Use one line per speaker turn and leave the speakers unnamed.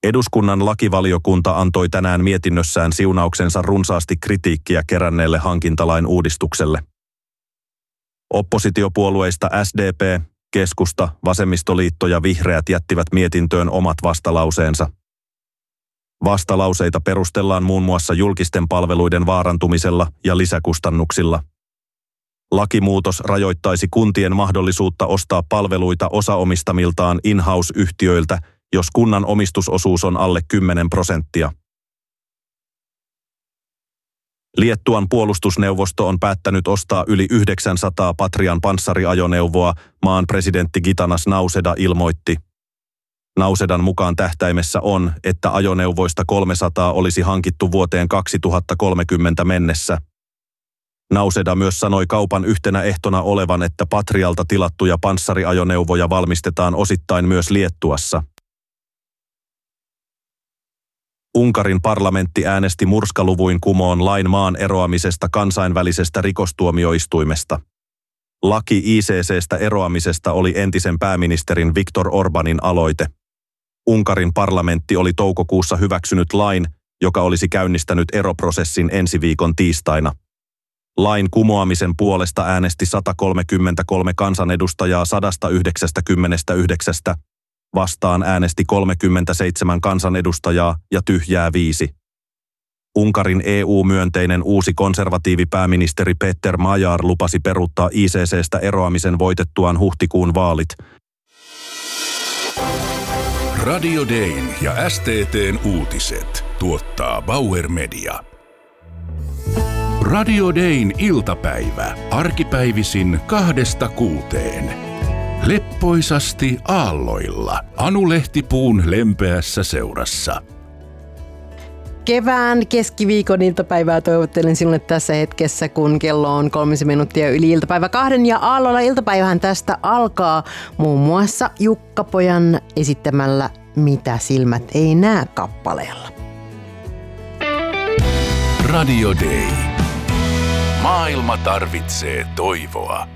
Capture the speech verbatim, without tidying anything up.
Eduskunnan lakivaliokunta antoi tänään mietinnössään siunauksensa runsaasti kritiikkiä keränneelle hankintalain uudistukselle. Oppositiopuolueista S D P, Keskusta, Vasemmistoliitto ja Vihreät jättivät mietintöön omat vastalauseensa. Vastalauseita perustellaan muun muassa julkisten palveluiden vaarantumisella ja lisäkustannuksilla. Lakimuutos rajoittaisi kuntien mahdollisuutta ostaa palveluita osaomistamiltaan in-house-yhtiöiltä, jos kunnan omistusosuus on alle kymmenen prosenttia. Liettuan puolustusneuvosto on päättänyt ostaa yli yhdeksänsataa Patrian panssariajoneuvoa, maan presidentti Gitanas Nauseda ilmoitti. Nausedan mukaan tähtäimessä on, että ajoneuvoista kolmesataa olisi hankittu vuoteen kaksituhattakolmekymmentä mennessä. Nauseda myös sanoi kaupan yhtenä ehtona olevan, että Patrialta tilattuja panssariajoneuvoja valmistetaan osittain myös Liettuassa. Unkarin parlamentti äänesti murskaluvuin kumoon lain maan eroamisesta kansainvälisestä rikostuomioistuimesta. Laki I C C:stä eroamisesta oli entisen pääministerin Viktor Orbanin aloite. Unkarin parlamentti oli toukokuussa hyväksynyt lain, joka olisi käynnistänyt eroprosessin ensi viikon tiistaina. Lain kumoamisen puolesta äänesti sata kolmekymmentäkolme kansanedustajaa sata yhdeksänkymmentäyhdeksän, vastaan äänesti kolmekymmentäseitsemän kansanedustajaa ja tyhjää viisi. Unkarin E U-myönteinen uusi konservatiivipääministeri Peter Magyar lupasi peruuttaa I C C:stä eroamisen voitettuaan huhtikuun vaalit.
Radio Dayn ja S T T:n uutiset tuottaa Bauer Media. Radio Dayn iltapäivä, arkipäivisin kahdesta kuuteen. Leppoisasti aalloilla, Anu Lehtipuun lempeässä seurassa.
Kevään keskiviikon iltapäivää toivottelen sinulle tässä hetkessä, kun kello on kolmisen minuuttia yli iltapäivä kahden. Ja aalloilla iltapäivähän tästä alkaa muun muassa Jukka-pojan esittämällä Mitä silmät ei näe -kappaleella.
Radio Day. Maailma tarvitsee toivoa.